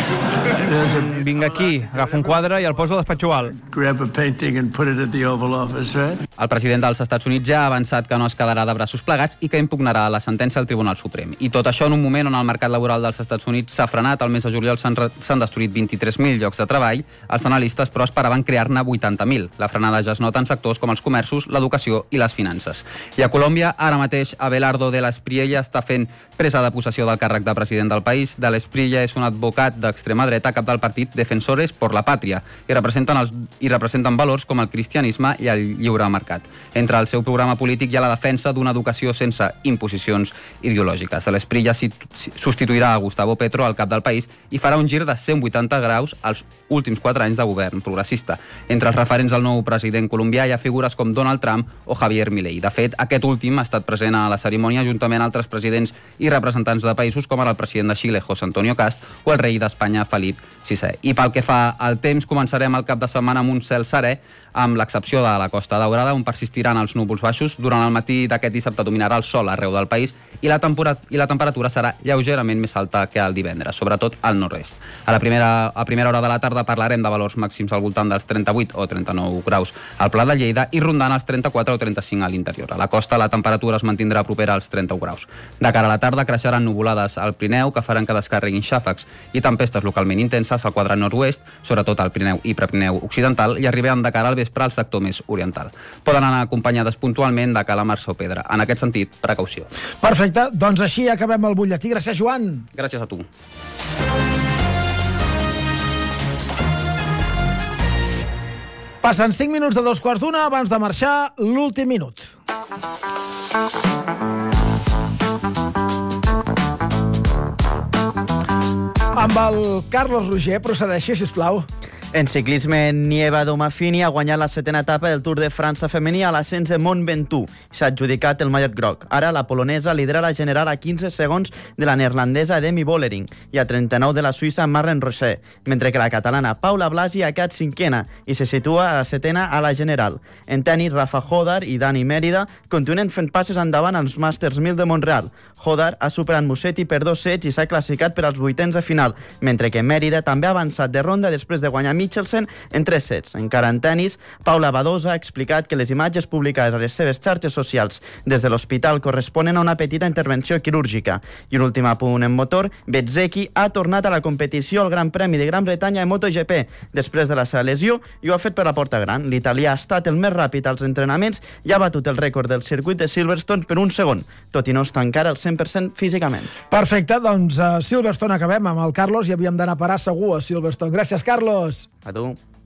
Vinga aquí, agafa un quadre i el posa al despatxo alt. El president dels Estats Units ja ha avançat que no es quedarà de braços plegats i que impugnarà la sentència del Tribunal Suprem. I tot això en un moment on el mercat laboral dels Estats Units s'ha frenat. El mes de juliol s'han destruït 23.000 llocs de treball. Els analistes, però, esperaven crear-ne 80.000. La frenada ja es nota en sectors com els comerços, l'educació i les finances. I a Colòmbia, ara mateix, Abelardo de la Espriella està fent presa de possessió del càrrec de president del país. De la Espriella és un advocat d'extrema dreta, cap del partit Defensores por la Pàtria, i representen valors com el cristianisme i el lliure mercat. Entre el seu programa polític hi ha la defensa d'una educació sense imposicions ideològiques. De l'Espriella substituirà a Gustavo Petro al cap del país i farà un gir de 180 graus als últims 4 anys de govern progressista. Entre els referents al nou president colombià hi ha figures com Donald Trump o Javier Milei. De fet, aquest últim ha estat present a la cerimònia juntament a altres presidents i representants de països com ara el president de Xile, José Antonio Cast, o el rei d'Espanya, Felip VI. I pel que fa al temps, començarem el cap de setmana amb un cel serè, amb l'excepció de la Costa Daurada, on persistiran els núvols baixos. Durant el matí d'aquest dissabte dominarà el sol arreu del país i la temperatura serà lleugerament més alta que el divendres, sobretot al nord-est. A primera hora de la tarda parlarem de valors màxims al voltant dels 38 o 39 graus al Pla de Lleida i rondant els 34 o 35 a l'interior. A la costa la temperatura es mantindrà propera als 31 graus. De cara a la tarda creixeran nuvolades al Pirineu que faran que descarreguin xàfecs i tempestes localment intenses al quadrant nord-oest, sobretot al Pirineu i Prepirineu occidental, i arribaran de cara al vespre al sector més oriental. Poden anar acompanyades puntualment de calamarsa o pedra. En aquest sentit, precaució. Perfecte, doncs així acabem el butlletí. Gràcies, Joan. Gràcies a tu. Passen 5 minuts de 2:15, abans de marxar, l'últim minut. Amb el Carlos Roger, procedeixi, sisplau. En ciclisme, Nieva Domafini ha guanyat la 7ª etapa del Tour de França femení a l'ascens de Mont Ventoux i s'ha adjudicat el mallot groc. Ara la polonesa lidera la general a 15 segons de la neerlandesa Demi Vollering i a 39 de la suïssa Maren Rocher, mentre que la catalana Paula Blasi ha quedat 5a i se situa a la 7a a la general. En tenis, Rafa Hodar i Dani Mérida continuen fent passes endavant als Masters 1000 de Montreal. Hodar ha superat Musetti per 2 sets i s'ha classificat per als 8ens de final, mentre que Mérida també ha avançat de ronda després de guanyar Michelsen en 3 sets. Encara en tenis, Paula Badosa ha explicat que les imatges publicades a les seves xarxes socials des de l'hospital corresponen a una petita intervenció quirúrgica. I un últim apunt en motor, Bezzecchi ha tornat a la competició al Gran Premi de Gran Bretanya en MotoGP després de la seva lesió i ho ha fet per la porta gran. L'italià ha estat el més ràpid als entrenaments i ha batut el rècord del circuit de Silverstone per un segon, tot i no estar encara al 100% físicament. Perfecte, doncs a Silverstone acabem amb el Carlos i havíem d'anar a parar segur a Silverstone. Gràcies, Carlos. A tu.